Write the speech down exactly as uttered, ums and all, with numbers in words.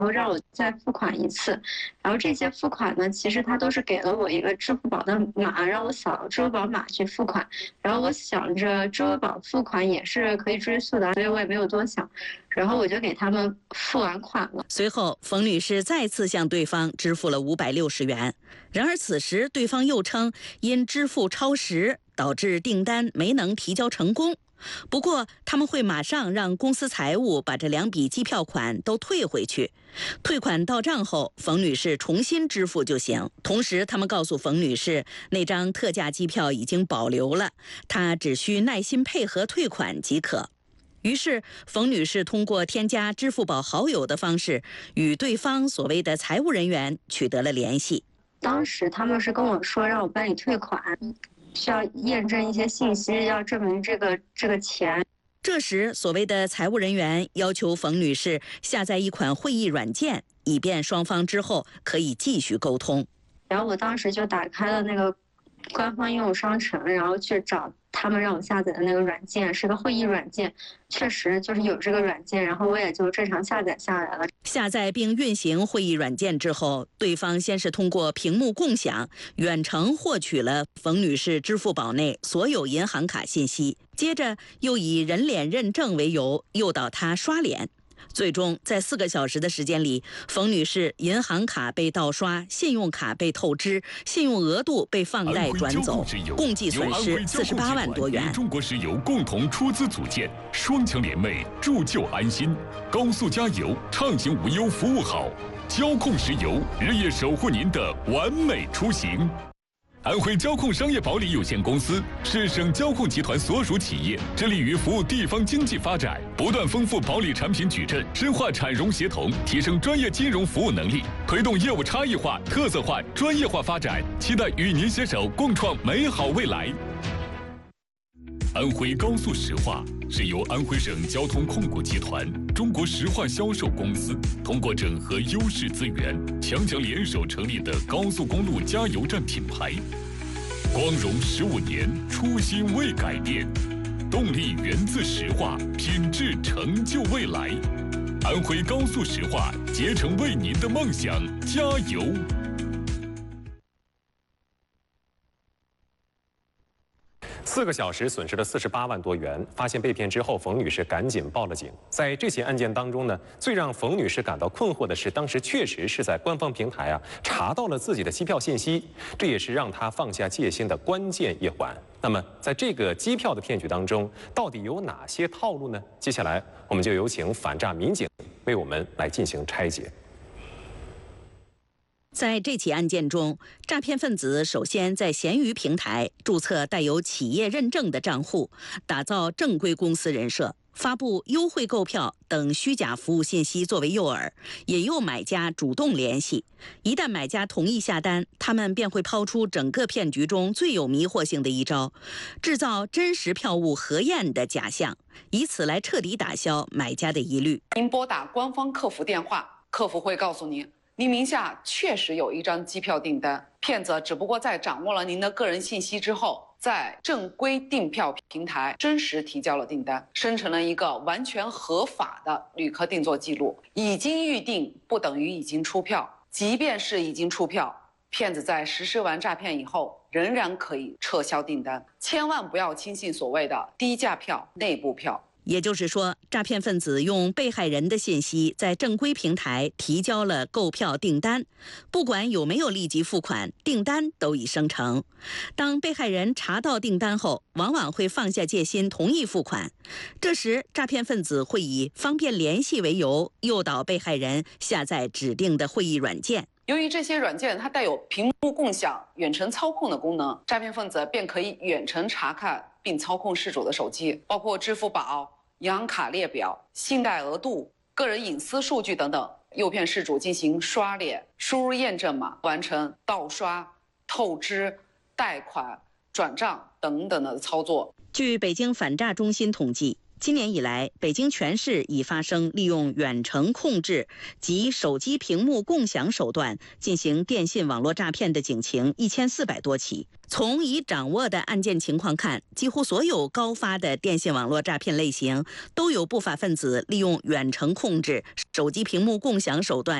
然后让我再付款一次。然后这些付款呢，其实他都是给了我一个支付宝的码，让我扫支付宝码去付款。然后我想着支付宝付款也是可以追溯的，所以我也没有多想。然后我就给他们付完款了。 随后，冯女士再次向对方支付了五百六十元。然而此时，对方又称因支付超时，导致订单没能提交成功。不过，他们会马上让公司财务把这两笔机票款都退回去。退款到账后，冯女士重新支付就行。同时，他们告诉冯女士，那张特价机票已经保留了，她只需耐心配合退款即可。于是，冯女士通过添加支付宝好友的方式，与对方所谓的财务人员取得了联系。 当时他们是跟我说让我办理退款，需要验证一些信息，要证明这个这个钱。 这时，所谓的财务人员要求冯女士下载一款会议软件，以便双方之后可以继续沟通。 然后我当时就打开了那个官方应用商城，然后去找他们让我下载的那个软件，是个会议软件，确实就是有这个软件，然后我也就正常下载下来了。 下载并运行会议软件之后，对方先是通过屏幕共享远程获取了冯女士支付宝内所有银行卡信息，接着又以人脸认证为由诱导她刷脸。最终，在四个小时的时间里，冯女士银行卡被盗刷，信用卡被透支，信用额度被放贷转走，共计损失四十八万多元。 与中国石油共同出资组建，双强联袂，铸就安心。高速加油，畅行无忧，服务好。交控石油日夜守护您的完美出行。安徽交控商业保理有限公司是省交控集团所属企业，致力于服务地方经济发展，不断丰富保理产品矩阵，深化产融协同，提升专业金融服务能力，推动业务差异化、特色化、专业化发展，期待与您携手共创美好未来。安徽高速石化是由安徽省交通控股集团、中国石化销售公司通过整合优势资源，强强联手成立的高速公路加油站品牌。光荣十五年，初心未改变，动力源自石化，品质成就未来。安徽高速石化，竭诚为您的梦想加油。 四个小时损失了四十八万多元，发现被骗之后，冯女士赶紧报了警。在这起案件当中呢，最让冯女士感到困惑的是，当时确实是在官方平台啊查到了自己的机票信息，这也是让她放下戒心的关键一环。那么，在这个机票的骗局当中，到底有哪些套路呢？接下来我们就有请反诈民警为我们来进行拆解。 在这起案件中，诈骗分子首先在闲鱼平台注册带有企业认证的账户，打造正规公司人设，发布优惠购票等虚假服务信息作为诱饵，引诱买家主动联系。一旦买家同意下单，他们便会抛出整个骗局中最有迷惑性的一招，制造真实票务核验的假象，以此来彻底打消买家的疑虑。 您拨打官方客服电话，客服会告诉您，您名下确实有一张机票订单，骗子只不过在掌握了您的个人信息之后，在正规订票平台真实提交了订单，生成了一个完全合法的旅客订座记录。已经预订不等于已经出票，即便是已经出票，骗子在实施完诈骗以后，仍然可以撤销订单。千万不要轻信所谓的低价票、内部票。 也就是说，诈骗分子用被害人的信息在正规平台提交了购票订单，不管有没有立即付款，订单都已生成。当被害人查到订单后，往往会放下戒心，同意付款。这时，诈骗分子会以方便联系为由，诱导被害人下载指定的会议软件。 由于这些软件它带有屏幕共享、远程操控的功能，诈骗分子便可以远程查看并操控事主的手机，包括支付宝、银行卡列表、信贷额度、个人隐私数据等等，诱骗事主进行刷脸、输入验证码、完成盗刷、透支、贷款、转账等等的操作。 据北京反诈中心统计， 今年以来，北京全市已发生利用远程控制及手机屏幕共享手段进行电信网络诈骗的警情一千四百多起。从已掌握的案件情况看，几乎所有高发的电信网络诈骗类型都有不法分子利用远程控制、手机屏幕共享手段